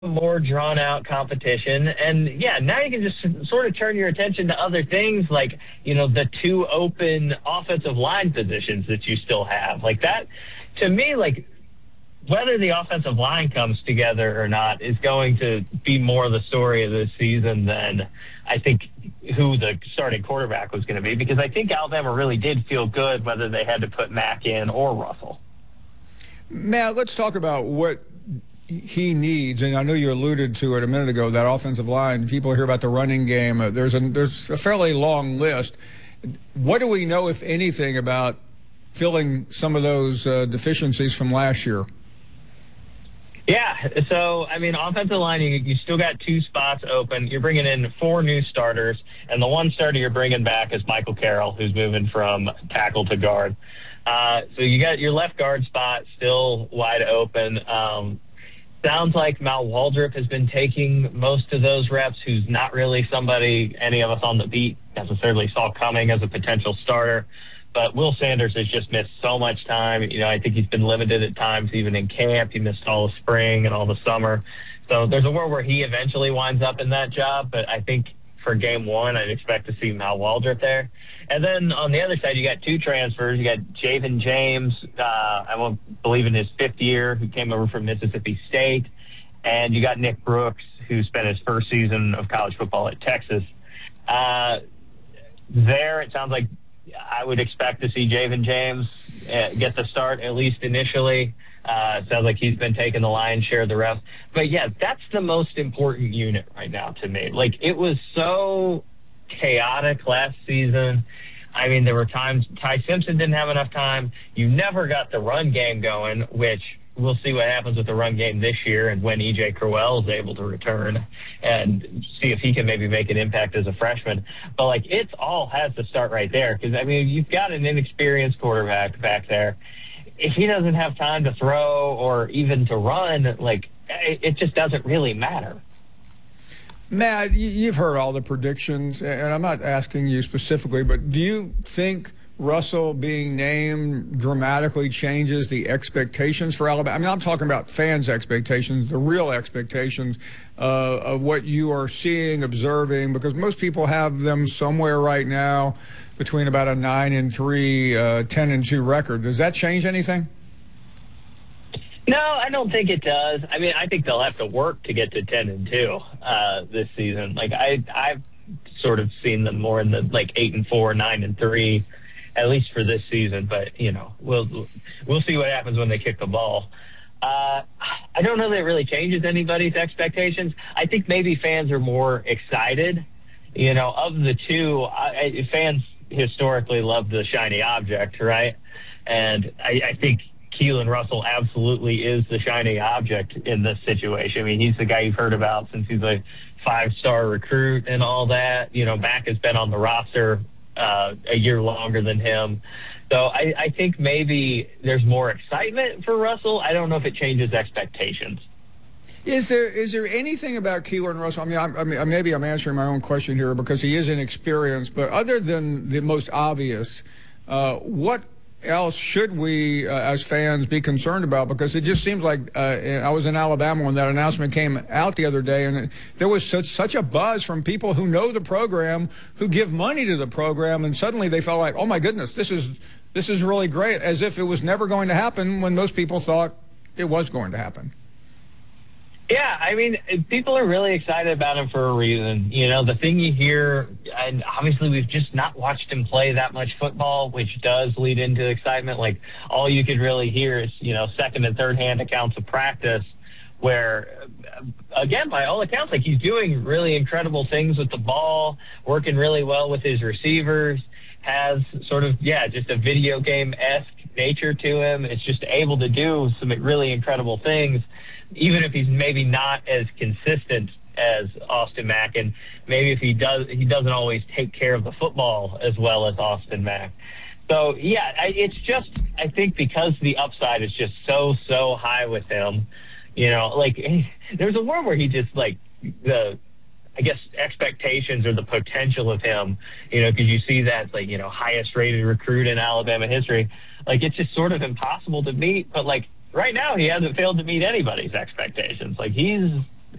more drawn out competition. And yeah, now you can just sort of turn your attention to other things like, the two open offensive line positions that you still have. Like that, to me, like whether the offensive line comes together or not is going to be more the story of this season than I think who the starting quarterback was going to be, because I think Alabama really did feel good whether they had to put Mack in or Russell. Matt, let's talk about what he needs, and I know you alluded to it a minute ago, that offensive line. People hear about the running game. There's a fairly long list. What do we know, if anything, about filling some of those deficiencies from last year? Yeah, so, offensive line, you still got two spots open. You're bringing in 4 new starters, and the one starter you're bringing back is Michael Carroll, who's moving from tackle to guard. So you got your left guard spot still wide open. Sounds like Mal Waldrop has been taking most of those reps, who's not really somebody any of us on the beat necessarily saw coming as a potential starter. But Will Sanders has just missed so much time. I think he's been limited at times, even in camp. He missed all the spring and all the summer. So there's a world where he eventually winds up in that job. But I think for game one, I'd expect to see Mal Waldrop there. And then on the other side, you got 2 transfers. You got Javen James, I won't believe in his 5th year, who came over from Mississippi State. And you got Nick Brooks, who spent his first season of college football at Texas. There, it sounds like I would expect to see Javen James get the start, at least initially. It sounds like he's been taking the lion's share of the reps. But, yeah, that's the most important unit right now to me. Like, it was so chaotic last season. There were times Ty Simpson didn't have enough time. You never got the run game going, which we'll see what happens with the run game this year and when E.J. Crowell is able to return and see if he can maybe make an impact as a freshman. But, it all has to start right there because, you've got an inexperienced quarterback back there. If he doesn't have time to throw or even to run, it just doesn't really matter. Matt, you've heard all the predictions, and I'm not asking you specifically, but do you think Russell being named dramatically changes the expectations for Alabama? I'm talking about fans' expectations, the real expectations of what you are seeing, observing, because most people have them somewhere right now between about a 9-3, 10-2 record. Does that change anything? No, I don't think it does. I think they'll have to work to get to 10-2 this season. I've sort of seen them more in the 8-4, 9-3, at least for this season. But we'll see what happens when they kick the ball. I don't know that it really changes anybody's expectations. I think maybe fans are more excited. Of the two, fans historically love the shiny object, right? And I think Keelan Russell absolutely is the shiny object in this situation. He's the guy you've heard about since he's a 5-star recruit and all that. Mack has been on the roster a year longer than him. So I think maybe there's more excitement for Russell. I don't know if it changes expectations. Is there anything about Keelan Russell? Maybe I'm answering my own question here because he is inexperienced, but other than the most obvious, what else should we, as fans, be concerned about? Because it just seems like I was in Alabama when that announcement came out the other day, and there was such a buzz from people who know the program, who give money to the program, and suddenly they felt like, oh my goodness, this is really great, as if it was never going to happen when most people thought it was going to happen. Yeah, people are really excited about him for a reason. The thing you hear, and obviously we've just not watched him play that much football, which does lead into excitement. All you could really hear is, second and third hand accounts of practice where, again, by all accounts, he's doing really incredible things with the ball, working really well with his receivers, has sort of, just a video game-esque nature to him. It's just able to do some really incredible things, even if he's maybe not as consistent as Austin Mack, and maybe if he doesn't always take care of the football as well as Austin Mack. So, it's just, I think because the upside is just so high with him, there's a world where he just, expectations or the potential of him, because you see that, highest rated recruit in Alabama history. It's just sort of impossible to meet, but, right now he hasn't failed to meet anybody's expectations. He's